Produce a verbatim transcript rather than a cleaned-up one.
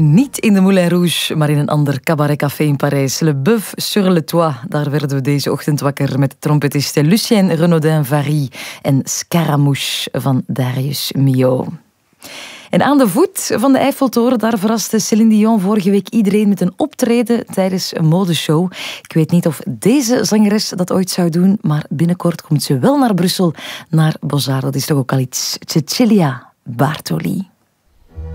Niet in de Moulin Rouge, maar in een ander cabaretcafé in Parijs. Le Bœuf sur le Toit. Daar werden we deze ochtend wakker met trompetisten Lucien Renaudin-Vary en Scaramouche van Darius Milhaud. En aan de voet van de Eiffeltoren, daar verraste Céline Dion vorige week iedereen met een optreden tijdens een modeshow. Ik weet niet of deze zangeres dat ooit zou doen, maar binnenkort komt ze wel naar Brussel, naar Bozar. Dat is toch ook al iets. Cecilia Bartoli.